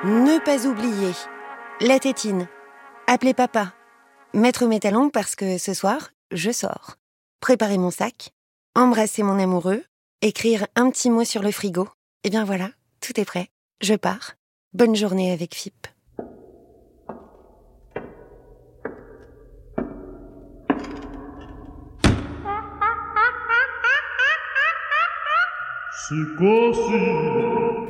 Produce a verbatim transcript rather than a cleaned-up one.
Ne pas oublier. La tétine. Appeler papa. Mettre mes talons parce que ce soir, je sors. Préparer mon sac. Embrasser mon amoureux. Écrire un petit mot sur le frigo. Et bien voilà, tout est prêt. Je pars. Bonne journée avec F I P. C'est così